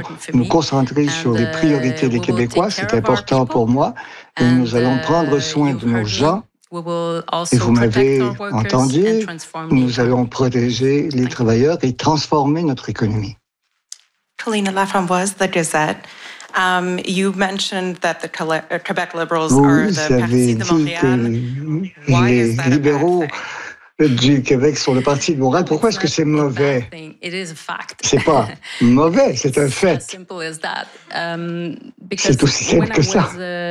nous concentrer sur les priorités des Québécois. C'est important pour moi. Et nous allons prendre soin de nos gens. Et vous m'avez entendu, nous allons protéger les travailleurs et transformer notre économie. Kalina Laframboise, The Gazette. You mentioned that the Quebec Liberals are the parti de Montréal. Les libéraux du Québec sont le parti de Montréal. Pourquoi est-ce que c'est mauvais? C'est pas mauvais, c'est un fait. C'est aussi simple que ça.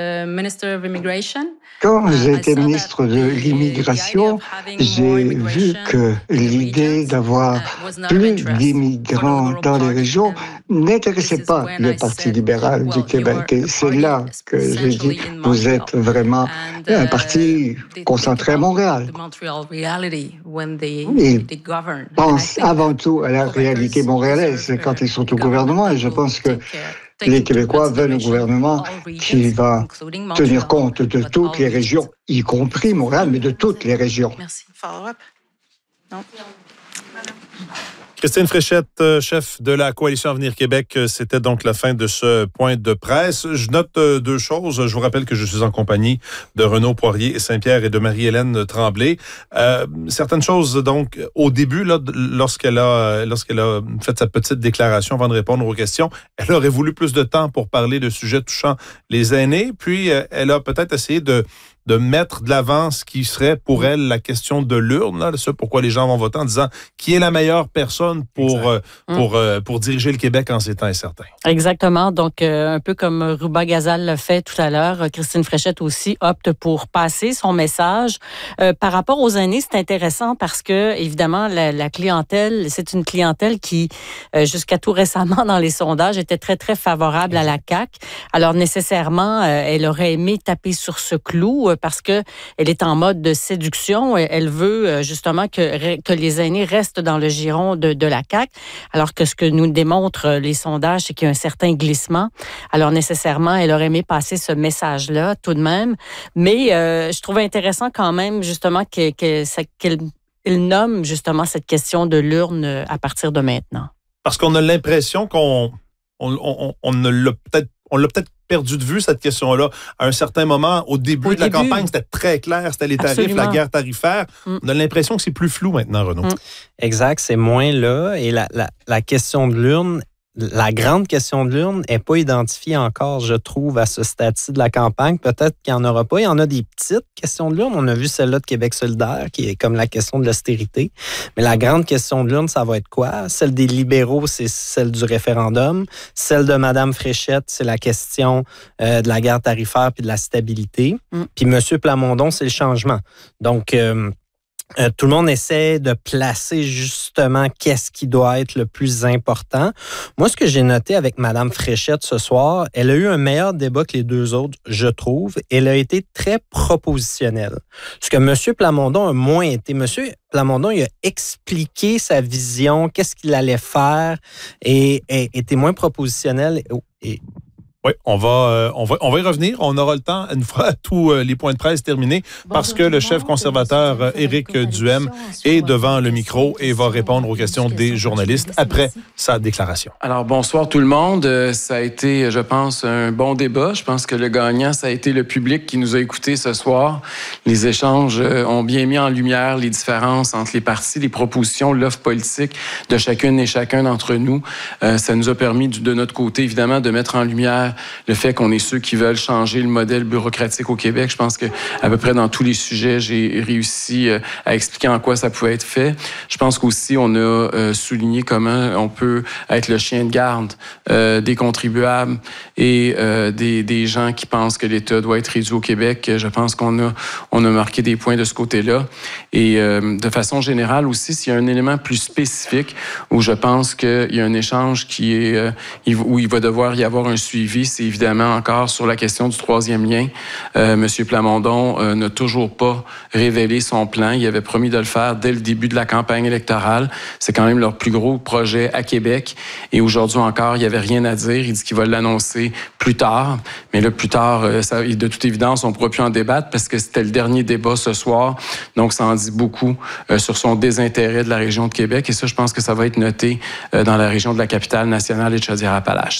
Quand j'ai été ministre de l'Immigration, j'ai vu que l'idée d'avoir plus d'immigrants dans les régions n'intéressait pas le Parti libéral du Québec. Et c'est là que j'ai dit, vous êtes vraiment un parti concentré à Montréal. Ils pensent avant tout à la réalité montréalaise quand ils sont au gouvernement. Et je pense que les Québécois veulent un gouvernement qui va tenir compte de toutes les régions, y compris Montréal, mais de toutes les régions. Merci. Follow-up? Non. Christine Fréchette, chef de la Coalition Avenir Québec, c'était donc la fin de ce point de presse. Je note deux choses. Je vous rappelle que je suis en compagnie de Renaud Poirier Saint-Pierre et de Marie-Hélène Tremblay. Certaines choses, donc, au début, là, lorsqu'elle a fait sa petite déclaration avant de répondre aux questions, elle aurait voulu plus de temps pour parler de sujets touchant les aînés, puis elle a peut-être essayé de mettre de l'avant ce qui serait pour elle la question de l'urne, là, ce pourquoi les gens vont voter, en disant qui est la meilleure personne pour diriger le Québec en ces temps incertains. Exactement. Donc, un peu comme Ruba Gazal l'a fait tout à l'heure, Christine Fréchette aussi opte pour passer son message. Par rapport aux aînés, c'est intéressant parce que, évidemment, la clientèle, c'est une clientèle qui, jusqu'à tout récemment dans les sondages, était très, très favorable à la CAQ. Alors, nécessairement, elle aurait aimé taper sur ce clou parce que elle est en mode de séduction. Elle veut justement que les aînés restent dans le giron de la CAQ, alors que ce que nous démontrent les sondages, c'est qu'il y a un certain glissement. Alors nécessairement, elle aurait aimé passer ce message-là tout de même. Mais je trouve intéressant quand même justement qu'elle nomme justement cette question de l'urne à partir de maintenant. Parce qu'on a l'impression qu'on l'a peut-être perdu de vue, cette question-là. À un certain moment, au début de la campagne, c'était très clair, c'était les tarifs, absolument, la guerre tarifaire. On a l'impression que c'est plus flou maintenant, Renaud. Exact, c'est moins là. Et la question de l'urne, la grande question de l'urne n'est pas identifiée encore, je trouve, à ce stade-ci de la campagne. Peut-être qu'il n'y en aura pas. Il y en a des petites questions de l'urne. On a vu celle-là de Québec solidaire, qui est comme la question de l'austérité. Mais la grande question de l'urne, ça va être quoi? Celle des libéraux, c'est celle du référendum. Celle de Mme Fréchette, c'est la question de la guerre tarifaire puis de la stabilité. Puis M. Plamondon, c'est le changement. Donc, tout le monde essaie de placer justement qu'est-ce qui doit être le plus important. Moi, ce que j'ai noté avec Mme Fréchette ce soir, elle a eu un meilleur débat que les deux autres, je trouve. Elle a été très propositionnelle. Ce que M. Plamondon a moins été. M. Plamondon, il a expliqué sa vision, qu'est-ce qu'il allait faire et était moins propositionnel. Oui, on va y revenir. On aura le temps, une fois tous les points de presse terminés, parce que le chef conservateur Éric Duhem est devant le micro et va répondre aux questions des journalistes après sa déclaration. Alors, bonsoir tout le monde. Ça a été, je pense, un bon débat. Je pense que le gagnant, ça a été le public qui nous a écoutés ce soir. Les échanges ont bien mis en lumière les différences entre les partis, les propositions, l'offre politique de chacune et chacun d'entre nous. Ça nous a permis, de notre côté, évidemment, de mettre en lumière le fait qu'on est ceux qui veulent changer le modèle bureaucratique au Québec. Je pense que à peu près dans tous les sujets, j'ai réussi à expliquer en quoi ça pouvait être fait. Je pense qu'aussi, on a souligné comment on peut être le chien de garde des contribuables et des gens qui pensent que l'État doit être réduit au Québec. Je pense qu'on a marqué des points de ce côté-là. Et de façon générale aussi, s'il y a un élément plus spécifique où je pense qu'il y a un échange où il va devoir y avoir un suivi, c'est évidemment encore sur la question du troisième lien. M. Plamondon n'a toujours pas révélé son plan. Il avait promis de le faire dès le début de la campagne électorale. C'est quand même leur plus gros projet à Québec. Et aujourd'hui encore, il n'y avait rien à dire. Il dit qu'il va l'annoncer plus tard. Mais là, plus tard, de toute évidence, on ne pourra plus en débattre parce que c'était le dernier débat ce soir. Donc, ça en dit beaucoup sur son désintérêt de la région de Québec. Et ça, je pense que ça va être noté dans la région de la capitale nationale et de Chaudière-Appalaches.